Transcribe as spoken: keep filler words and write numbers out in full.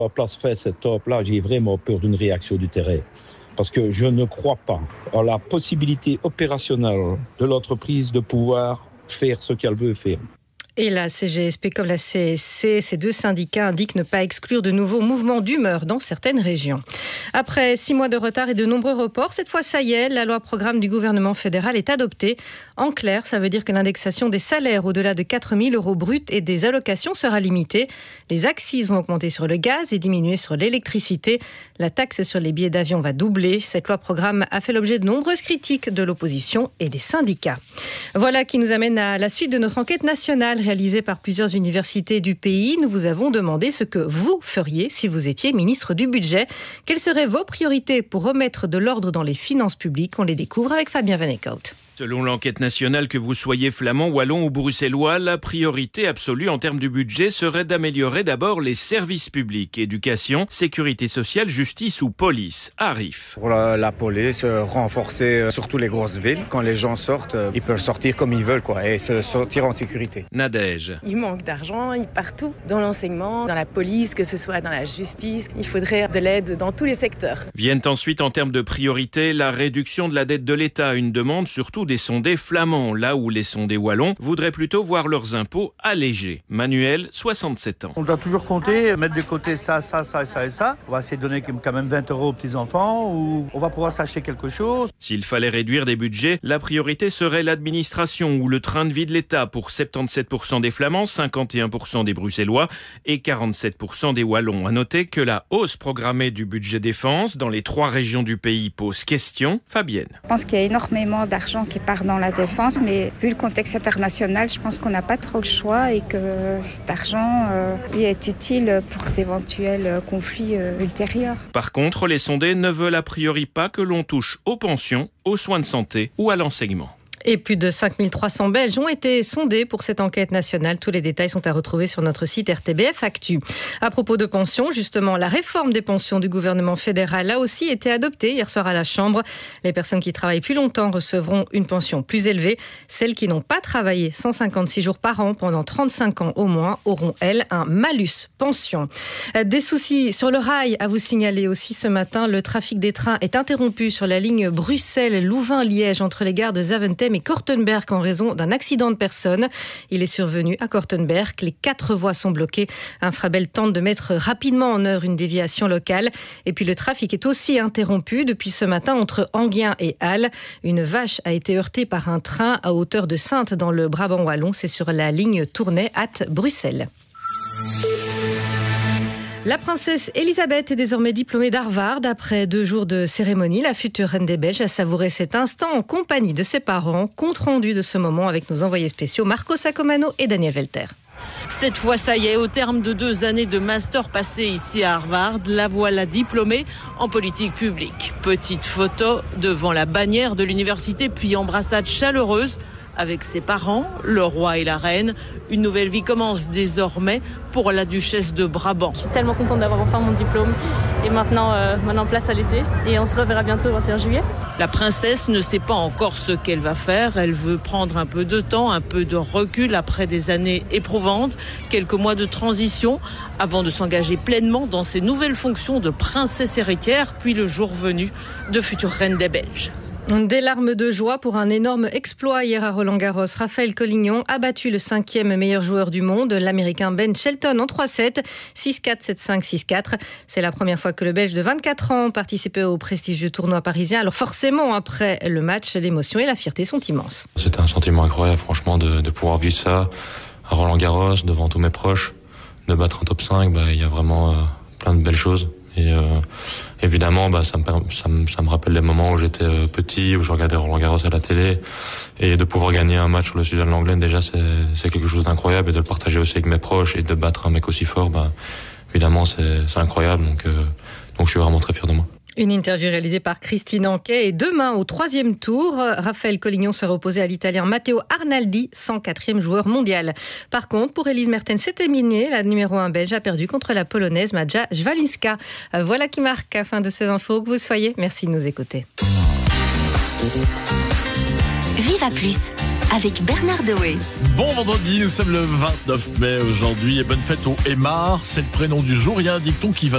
À place fait cette top-là, j'ai vraiment peur d'une réaction du terrain. Parce que je ne crois pas à la possibilité opérationnelle de l'entreprise de pouvoir faire ce qu'elle veut faire. Et la C G S P comme la C S C, ces deux syndicats indiquent ne pas exclure de nouveaux mouvements d'humeur dans certaines régions. Après six mois de retard et de nombreux reports, cette fois ça y est, la loi programme du gouvernement fédéral est adoptée. En clair, ça veut dire que l'indexation des salaires au-delà de quatre mille euros bruts et des allocations sera limitée. Les accises vont augmenter sur le gaz et diminuer sur l'électricité. La taxe sur les billets d'avion va doubler. Cette loi programme a fait l'objet de nombreuses critiques de l'opposition et des syndicats. Voilà qui nous amène à la suite de notre enquête nationale réalisée par plusieurs universités du pays. Nous vous avons demandé ce que vous feriez si vous étiez ministre du Budget. Quelles seraient vos priorités pour remettre de l'ordre dans les finances publiques? On les découvre avec Fabien Van Eekhout. Selon l'enquête nationale, que vous soyez flamand, wallon ou bruxellois, la priorité absolue en termes de budget serait d'améliorer d'abord les services publics, éducation, sécurité sociale, justice ou police. Arif. Pour la, la police, euh, renforcer euh, surtout les grosses villes. Quand les gens sortent, euh, ils peuvent sortir comme ils veulent quoi, et se sortir en sécurité. Nadège. Il manque d'argent partout, dans l'enseignement, dans la police, que ce soit dans la justice. Il faudrait de l'aide dans tous les secteurs. Viennent ensuite en termes de priorité la réduction de la dette de l'État, une demande surtout des sondés flamands, là où les sondés wallons voudraient plutôt voir leurs impôts allégés. Manuel, soixante-sept ans. On doit toujours compter, mettre de côté ça, ça, ça, ça et ça. On va essayer de donner quand même vingt euros aux petits-enfants ou on va pouvoir s'acheter quelque chose. S'il fallait réduire des budgets, la priorité serait l'administration ou le train de vie de l'État pour soixante-dix-sept pour cent des Flamands, cinquante et un pour cent des Bruxellois et quarante-sept pour cent des Wallons. À noter que la hausse programmée du budget défense dans les trois régions du pays pose question. Fabienne. Je pense qu'il y a énormément d'argent qui part dans la défense, mais vu le contexte international, je pense qu'on n'a pas trop le choix et que cet argent euh, lui est utile pour d'éventuels conflits euh, ultérieurs. Par contre, les sondés ne veulent a priori pas que l'on touche aux pensions, aux soins de santé ou à l'enseignement. Et plus de cinq mille trois cents Belges ont été sondés pour cette enquête nationale. Tous les détails sont à retrouver sur notre site R T B F Actu. À propos de pensions, justement, la réforme des pensions du gouvernement fédéral a aussi été adoptée hier soir à la Chambre. Les personnes qui travaillent plus longtemps recevront une pension plus élevée. Celles qui n'ont pas travaillé cent cinquante-six jours par an pendant trente-cinq ans au moins auront, elles, un malus pension. Des soucis sur le rail à vous signaler aussi ce matin. Le trafic des trains est interrompu sur la ligne Bruxelles-Louvain-Liège entre les gares de Zaventem et Kortenberg en raison d'un accident de personne. Il est survenu à Kortenberg. Les quatre voies sont bloquées. Infrabel tente de mettre rapidement en œuvre une déviation locale. Et puis le trafic est aussi interrompu depuis ce matin entre Enghien et Halle. Une vache a été heurtée par un train à hauteur de Saintes dans le Brabant wallon. C'est sur la ligne Tournai-Bruxelles. La princesse Elisabeth est désormais diplômée d'Harvard. Après deux jours de cérémonie, la future reine des Belges a savouré cet instant en compagnie de ses parents. Compte rendu de ce moment avec nos envoyés spéciaux Marco Sacomano et Daniel Velter. Cette fois, ça y est, au terme de deux années de master passé ici à Harvard, la voilà diplômée en politique publique. Petite photo devant la bannière de l'université, puis embrassade chaleureuse avec ses parents, le roi et la reine. Une nouvelle vie commence désormais pour la duchesse de Brabant. Je suis tellement contente d'avoir enfin mon diplôme et maintenant, euh, maintenant place à l'été et on se reverra bientôt le vingt et un juillet. La princesse ne sait pas encore ce qu'elle va faire. Elle veut prendre un peu de temps, un peu de recul après des années éprouvantes, quelques mois de transition avant de s'engager pleinement dans ses nouvelles fonctions de princesse héritière, puis le jour venu de future reine des Belges. Des larmes de joie pour un énorme exploit hier à Roland-Garros. Raphaël Collignon a battu le cinquième meilleur joueur du monde, l'Américain Ben Shelton, en trois sept, six quatre, sept cinq, six quatre. C'est la première fois que le Belge de vingt-quatre ans participait au prestigieux tournoi parisien. Alors forcément, après le match, l'émotion et la fierté sont immenses. C'était un sentiment incroyable, franchement, de, de pouvoir vivre ça à Roland-Garros, devant tous mes proches, de battre un top cinq, bah, il y a vraiment euh, plein de belles choses. Et euh, évidemment, bah, ça, me, ça, me, ça me rappelle les moments où j'étais euh, petit, où je regardais Roland-Garros à la télé. Et de pouvoir gagner un match sur le Suzanne Lenglen, déjà, c'est, c'est quelque chose d'incroyable. Et de le partager aussi avec mes proches et de battre un mec aussi fort, bah, évidemment, c'est, c'est incroyable. Donc, euh, donc je suis vraiment très fier de moi. Une interview réalisée par Christine Anquet. Et demain, au troisième tour, Raphaël Collignon sera opposé à l'Italien Matteo Arnaldi, cent quatrième joueur mondial. Par contre, pour Elise Mertens, c'est terminé. La numéro un belge a perdu contre la Polonaise Maja Jwalinska. Voilà qui marque la fin de ces infos. Que vous soyez, merci de nous écouter. Viva Plus, avec Bernard Dewey. Bon vendredi, nous sommes le vingt-neuf mai aujourd'hui et bonne fête au Aymar, c'est le prénom du jour. Il y a un dicton qui va